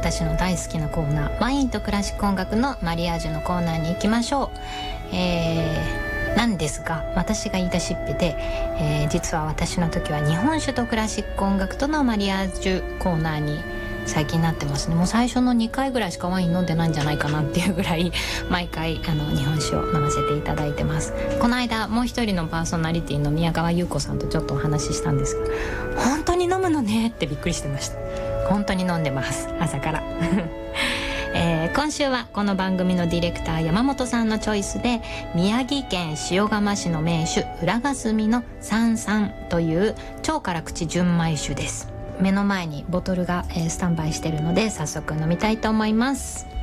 私の大好きなコーナー、ワインとクラシック音楽のマリアージュのコーナーに行きましょう。なんですが、私が言い出しっぺで、実は私の時は日本酒とクラシック音楽とのマリアージュコーナーに最近なってますね。もう最初の2回ぐらいしかワイン飲んでないんじゃないかなっていうぐらい毎回日本酒を飲ませていただいてます。この間もう一人のパーソナリティの宮川優子さんとちょっとお話ししたんですが、本当に飲むのねってびっくりしてました。本当に飲んでます、朝から今週はこの番組のディレクター山本さんのチョイスで、宮城県塩釜市の名酒浦霞の33という超辛口純米酒です。目の前にボトルがスタンバイしてるので早速飲みたいと思います。